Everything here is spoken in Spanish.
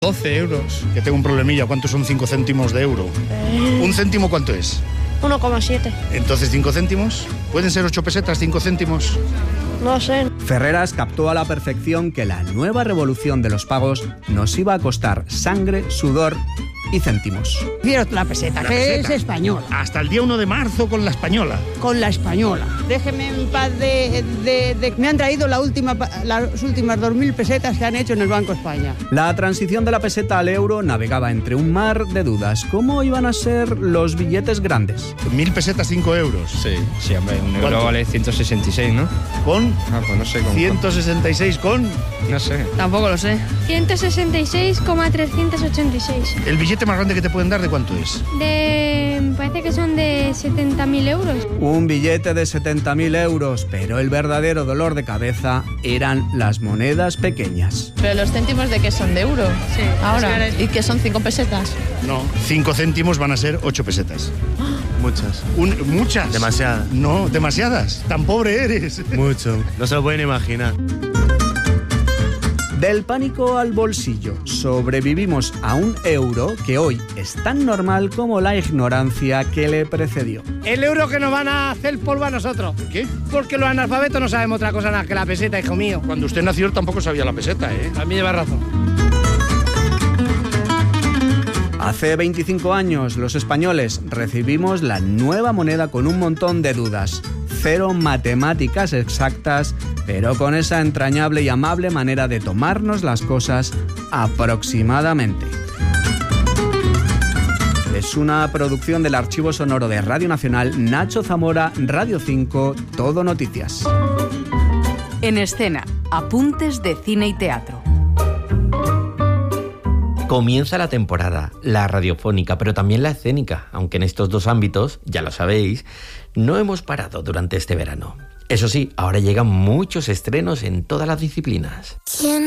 12 euros. Que tengo un problemilla, ¿cuántos son 5 céntimos de euro? ¿Un céntimo cuánto es? 1,7. Entonces, 5 céntimos. ¿Pueden ser 8 pesetas, 5 céntimos? No sé. Ferreras captó a la perfección que la nueva revolución de los pagos nos iba a costar sangre, sudor y céntimos. Quiero la peseta, que es española. Hasta el día 1 de marzo con la española. Con la española. Déjeme en paz me han traído las últimas 2.000 pesetas que han hecho en el Banco España. La transición de la peseta al euro navegaba entre un mar de dudas. ¿Cómo iban a ser los billetes grandes? 1.000 pesetas, 5 euros. Sí, hombre, un euro vale 166, ¿no? ¿Con? Pues no sé. 166 con... No sé. Tampoco lo sé. 166,386. ¿El billete más grande que te pueden dar de cuánto es? Parece que son de 70.000 euros. Un billete de 70.000 euros, pero el verdadero dolor de cabeza eran las monedas pequeñas. ¿Pero los céntimos de qué son? ¿De euro? Sí. Ahora. ¿Y qué son 5 pesetas? No, 5 céntimos van a ser 8 pesetas. Muchas. ¿Muchas? Demasiadas. No, demasiadas. Tan pobre eres. Mucho. No se lo pueden imaginar. Del pánico al bolsillo, sobrevivimos a un euro que hoy es tan normal como la ignorancia que le precedió. El euro que nos van a hacer polvo a nosotros. ¿Por qué? Porque los analfabetos no sabemos otra cosa nada que la peseta, hijo mío. Cuando usted nació tampoco sabía la peseta, ¿eh? A mí lleva razón. Hace 25 años los españoles recibimos la nueva moneda con un montón de dudas. Cero matemáticas exactas, pero con esa entrañable y amable manera de tomarnos las cosas aproximadamente. Es una producción del Archivo Sonoro de Radio Nacional, Nacho Zamora, Radio 5, Todo Noticias. En escena, apuntes de cine y teatro. Comienza la temporada, la radiofónica, pero también la escénica, aunque en estos dos ámbitos, ya lo sabéis, no hemos parado durante este verano. Eso sí, ahora llegan muchos estrenos en todas las disciplinas.